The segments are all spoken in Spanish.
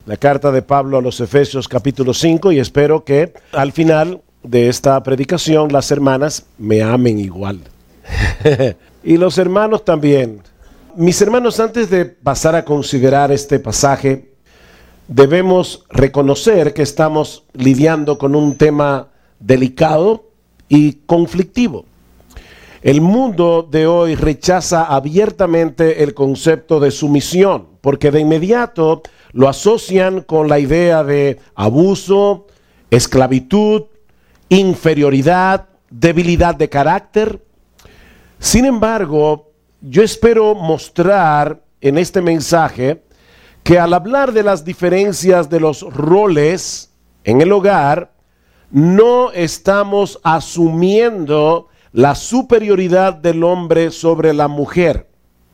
la carta de Pablo a los Efesios capítulo 5, y espero que al final de esta predicación las hermanas me amen igual. Y los hermanos también. Mis hermanos, antes de pasar a considerar este pasaje, debemos reconocer que estamos lidiando con un tema delicado y conflictivo. El mundo de hoy rechaza abiertamente el concepto de sumisión, porque de inmediato lo asocian con la idea de abuso, esclavitud, inferioridad, debilidad de carácter. Sin embargo, yo espero mostrar en este mensaje que al hablar de las diferencias de los roles en el hogar, no estamos asumiendo la superioridad del hombre sobre la mujer.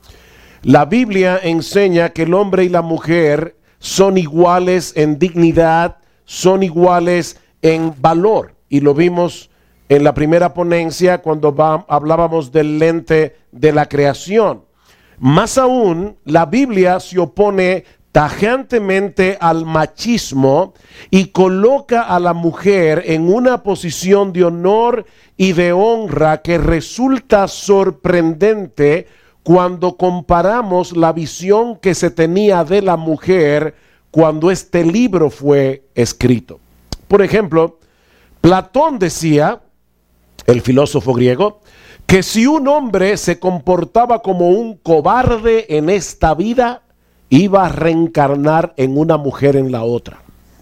La Biblia enseña que el hombre y la mujer son iguales en dignidad, son iguales en valor. Y lo vimos en la primera ponencia cuando hablábamos del lente de la creación. Más aún, la Biblia se opone tajantemente al machismo y coloca a la mujer en una posición de honor y de honra que resulta sorprendente cuando comparamos la visión que se tenía de la mujer cuando este libro fue escrito. Por ejemplo, Platón decía, el filósofo griego, que si un hombre se comportaba como un cobarde en esta vida, iba a reencarnar en una mujer en la otra.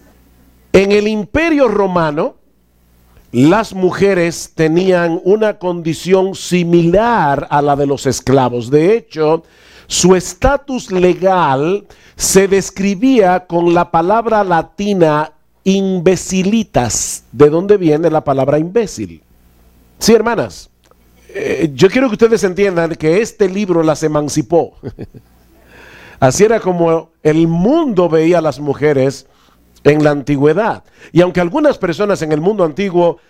En el Imperio Romano, las mujeres tenían una condición similar a la de los esclavos. De hecho, su estatus legal se describía con la palabra latina imbecilitas, de donde viene la palabra imbécil. Sí, hermanas, yo quiero que ustedes entiendan que este libro las emancipó. Así era como el mundo veía a las mujeres en la antigüedad. Y aunque algunas personas en el mundo antiguo